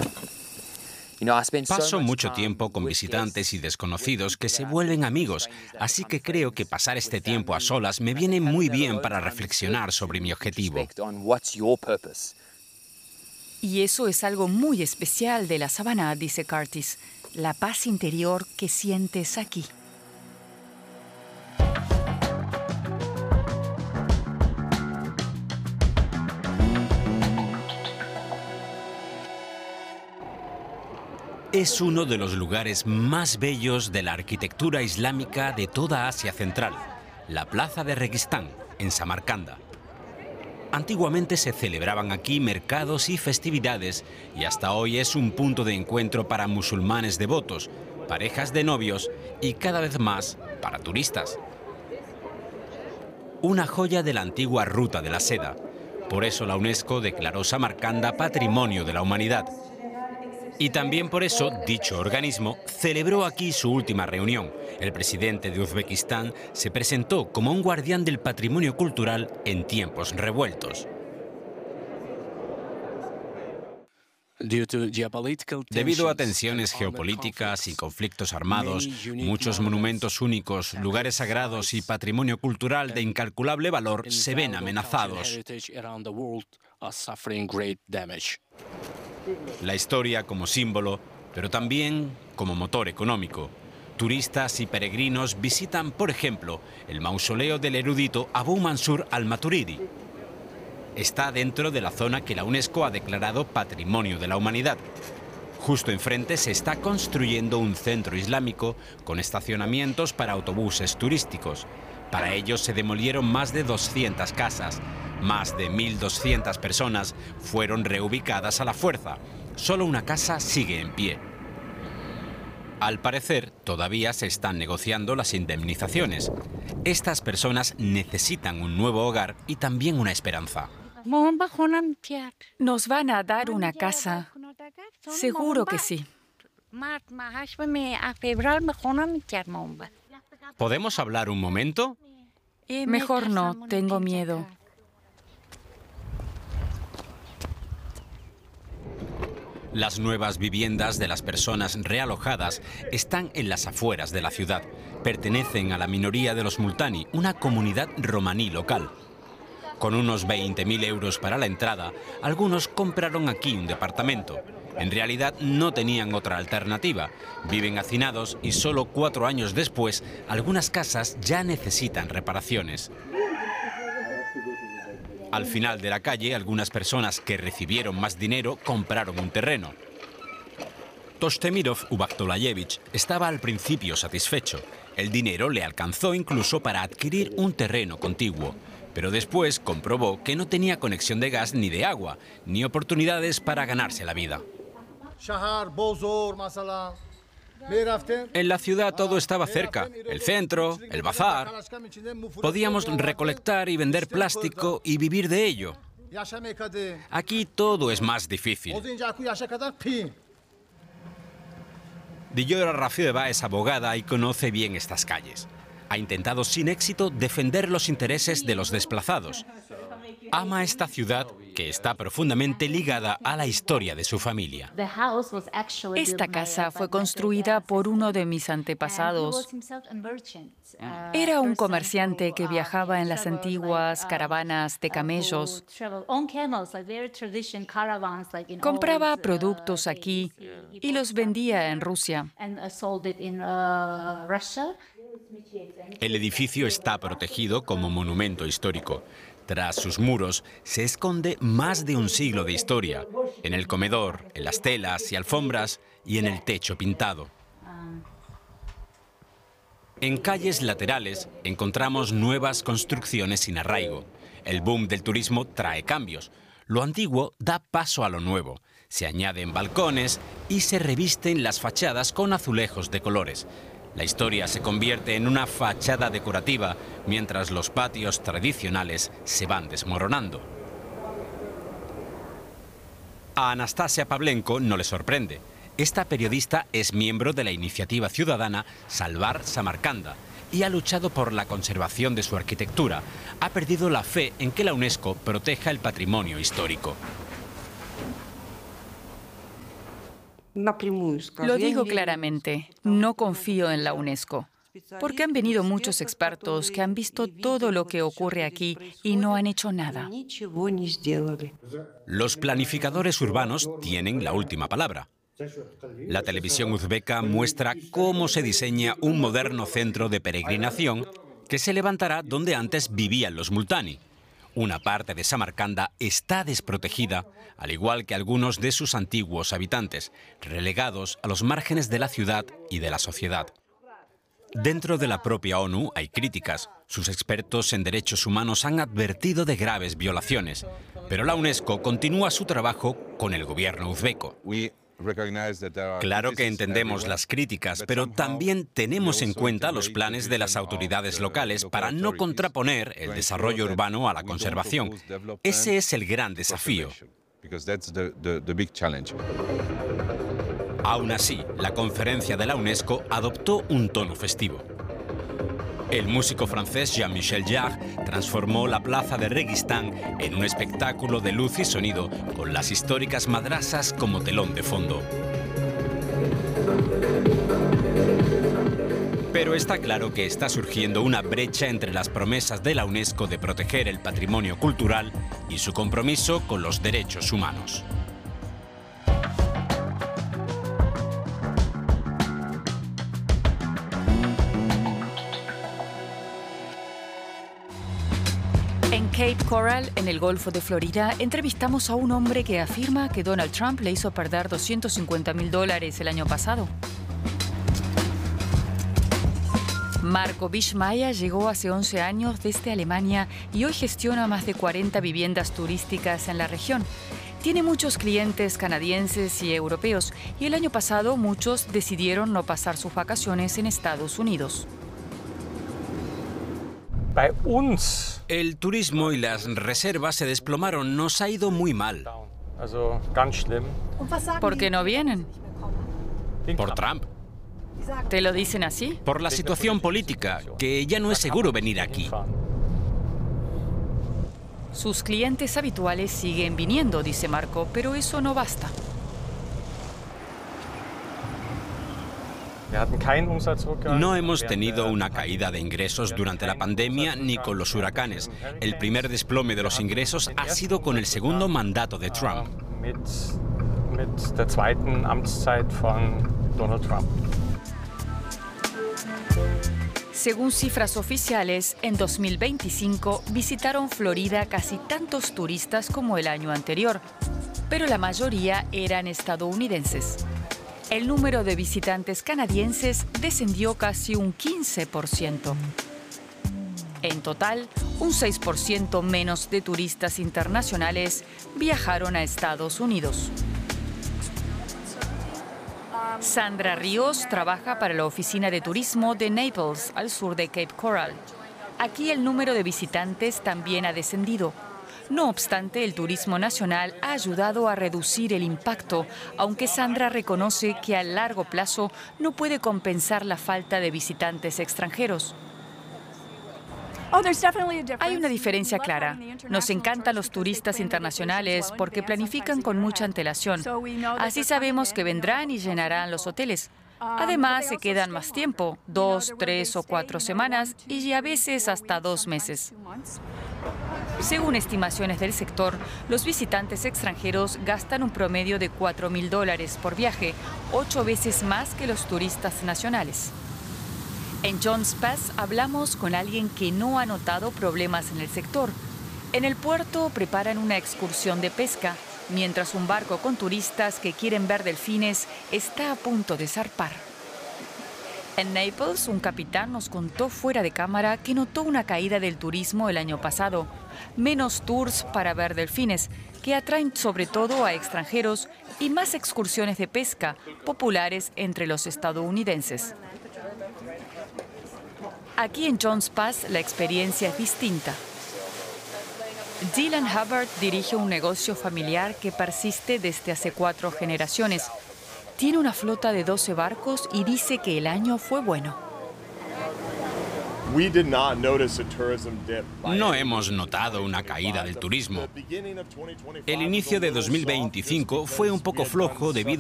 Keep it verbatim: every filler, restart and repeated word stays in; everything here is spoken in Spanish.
Paso mucho tiempo con visitantes y desconocidos que se vuelven amigos, así que creo que pasar este tiempo a solas me viene muy bien para reflexionar sobre mi objetivo. Y eso es algo muy especial de la sabana, dice Curtis, la paz interior que sientes aquí. Es uno de los lugares más bellos de la arquitectura islámica de toda Asia Central, la Plaza de Registán, en Samarcanda. Antiguamente se celebraban aquí mercados y festividades y hasta hoy es un punto de encuentro para musulmanes devotos, parejas de novios y cada vez más para turistas. Una joya de la antigua Ruta de la Seda. Por eso la UNESCO declaró Samarcanda Patrimonio de la Humanidad. Y también por eso dicho organismo celebró aquí su última reunión. El presidente de Uzbekistán se presentó como un guardián del patrimonio cultural en tiempos revueltos. Debido a tensiones geopolíticas y conflictos armados, muchos monumentos únicos, lugares sagrados y patrimonio cultural de incalculable valor se ven amenazados. La historia como símbolo, pero también como motor económico. Turistas y peregrinos visitan, por ejemplo, el mausoleo del erudito Abu Mansur al-Maturidi. Está dentro de la zona que la UNESCO ha declarado Patrimonio de la Humanidad. Justo enfrente se está construyendo un centro islámico con estacionamientos para autobuses turísticos. Para ello se demolieron más de doscientas casas. Más de mil doscientas personas fueron reubicadas a la fuerza. Solo una casa sigue en pie. Al parecer, todavía se están negociando las indemnizaciones. Estas personas necesitan un nuevo hogar y también una esperanza. Nos van a dar una casa. Seguro que sí. ¿Podemos hablar un momento? Mejor no, tengo miedo. Las nuevas viviendas de las personas realojadas están en las afueras de la ciudad. Pertenecen a la minoría de los multani, una comunidad romaní local. Con unos veinte mil euros para la entrada, algunos compraron aquí un departamento. En realidad no tenían otra alternativa. Viven hacinados y solo cuatro años después, algunas casas ya necesitan reparaciones. Al final de la calle, algunas personas que recibieron más dinero compraron un terreno. Tostemirov Ubaktolayevich estaba al principio satisfecho. El dinero le alcanzó incluso para adquirir un terreno contiguo. Pero después comprobó que no tenía conexión de gas ni de agua, ni oportunidades para ganarse la vida. En la ciudad todo estaba cerca, el centro, el bazar. Podíamos recolectar y vender plástico y vivir de ello. Aquí todo es más difícil. Diyora Rafieva es abogada y conoce bien estas calles. Ha intentado sin éxito defender los intereses de los desplazados. Ama esta ciudad que está profundamente ligada a la historia de su familia. Esta casa fue construida por uno de mis antepasados. Era un comerciante que viajaba en las antiguas caravanas de camellos. Compraba productos aquí y los vendía en Rusia. El edificio está protegido como monumento histórico. Tras sus muros se esconde más de un siglo de historia, en el comedor, en las telas y alfombras y en el techo pintado. En calles laterales encontramos nuevas construcciones sin arraigo. El boom del turismo trae cambios. Lo antiguo da paso a lo nuevo. Se añaden balcones y se revisten las fachadas con azulejos de colores. La historia se convierte en una fachada decorativa, mientras los patios tradicionales se van desmoronando. A Anastasia Pavlenko no le sorprende. Esta periodista es miembro de la iniciativa ciudadana Salvar Samarcanda y ha luchado por la conservación de su arquitectura. Ha perdido la fe en que la UNESCO proteja el patrimonio histórico. Lo digo claramente, no confío en la UNESCO, porque han venido muchos expertos que han visto todo lo que ocurre aquí y no han hecho nada. Los planificadores urbanos tienen la última palabra. La televisión uzbeca muestra cómo se diseña un moderno centro de peregrinación que se levantará donde antes vivían los multani. Una parte de Samarcanda está desprotegida, al igual que algunos de sus antiguos habitantes, relegados a los márgenes de la ciudad y de la sociedad. Dentro de la propia ONU hay críticas. Sus expertos en derechos humanos han advertido de graves violaciones, pero la UNESCO continúa su trabajo con el gobierno uzbeco. Claro que entendemos las críticas, pero también tenemos en cuenta los planes de las autoridades locales para no contraponer el desarrollo urbano a la conservación. Ese es el gran desafío. Aún así, la conferencia de la UNESCO adoptó un tono festivo. El músico francés Jean-Michel Jarre transformó la plaza de Registán en un espectáculo de luz y sonido con las históricas madrasas como telón de fondo. Pero está claro que está surgiendo una brecha entre las promesas de la UNESCO de proteger el patrimonio cultural y su compromiso con los derechos humanos. En Cape Coral, en el Golfo de Florida, entrevistamos a un hombre que afirma que Donald Trump le hizo perder doscientos cincuenta mil dólares el año pasado. Marco Bischmeier llegó hace once años desde Alemania y hoy gestiona más de cuarenta viviendas turísticas en la región. Tiene muchos clientes canadienses y europeos y el año pasado muchos decidieron no pasar sus vacaciones en Estados Unidos. El turismo y las reservas se desplomaron. Nos ha ido muy mal. ¿Por qué no vienen? Por Trump. ¿Te lo dicen así? Por la situación política, que ya no es seguro venir aquí. Sus clientes habituales siguen viniendo, dice Marco, pero eso no basta. No hemos tenido una caída de ingresos durante la pandemia ni con los huracanes. El primer desplome de los ingresos ha sido con el segundo mandato de Trump. Según cifras oficiales, en dos mil veinticinco visitaron Florida casi tantos turistas como el año anterior, pero la mayoría eran estadounidenses. El número de visitantes canadienses descendió casi un quince por ciento. En total, un seis por ciento menos de turistas internacionales viajaron a Estados Unidos. Sandra Ríos trabaja para la oficina de turismo de Naples, al sur de Cape Coral. Aquí el número de visitantes también ha descendido. No obstante, el turismo nacional ha ayudado a reducir el impacto, aunque Sandra reconoce que a largo plazo no puede compensar la falta de visitantes extranjeros. Hay una diferencia clara. Nos encantan los turistas internacionales porque planifican con mucha antelación. Así sabemos que vendrán y llenarán los hoteles. Además, se quedan más tiempo, dos, tres o cuatro semanas y a veces hasta dos meses. Según estimaciones del sector, los visitantes extranjeros gastan un promedio de cuatro mil dólares por viaje, ocho veces más que los turistas nacionales. En Jones Pass hablamos con alguien que no ha notado problemas en el sector. En el puerto preparan una excursión de pesca, mientras un barco con turistas que quieren ver delfines está a punto de zarpar. En Naples, un capitán nos contó fuera de cámara que notó una caída del turismo el año pasado. Menos tours para ver delfines, que atraen sobre todo a extranjeros, y más excursiones de pesca, populares entre los estadounidenses. Aquí en Jones Pass la experiencia es distinta. Dylan Hubbard dirige un negocio familiar que persiste desde hace cuatro generaciones. Tiene una flota de doce barcos y dice que el año fue bueno. No hemos notado una caída del turismo. El inicio de dos mil veinticinco fue un poco flojo debido